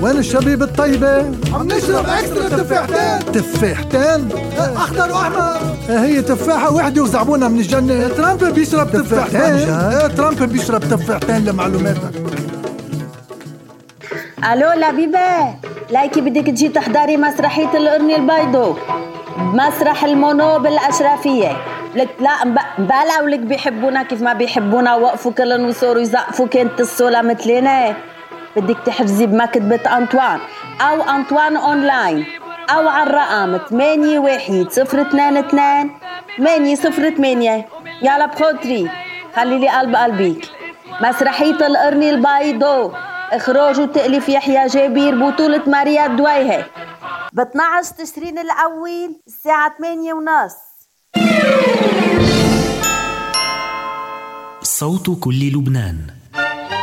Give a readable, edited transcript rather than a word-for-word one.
وين الشبيب الطيبة؟ عم نشرب اكسترا تفاحتين. تفاحتين؟ اخضر واحمر. هي تفاحة وحدة وزعبونها من الجنة. ترامب بيشرب تفاحتين. ترامب بيشرب تفاحتين لمعلوماتك. الو لبيبة، لايكي بدك تجي تحضري مسرحية القرن البيضو بمسرح المونو بالأشرفية. لك لا مبالع ولك بيحبونا كيف ما بيحبونا، وقفوا كلن وصوروا يزقفوا كنت الصولة مثلنا. بدك تحجزي بمكتبة أنطوان أو أنطوان أونلاين أو على الرقم 81-022 808. يلا بخوتري خلي لي قلب قلبيك. مسرحية القرن البيضو، إخراج وتأليف يحيى جابير، بطولة ماريا الدويهة، ب 12 تشرين الأول الساعة 8:30. صوت كل لبنان.